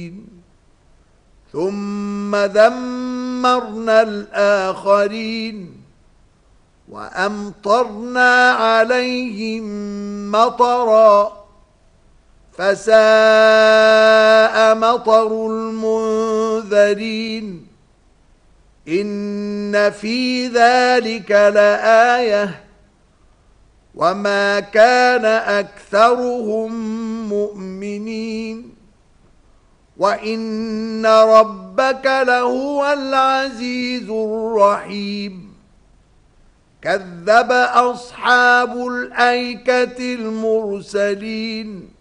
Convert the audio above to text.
ثم دمرنا الآخرين وأمطرنا عليهم مطرا فساء مطر المنذرين إن في ذلك لآية وما كان أكثرهم مؤمنين وإن ربك لهو العزيز الرحيم كذب أصحاب الأيكة المرسلين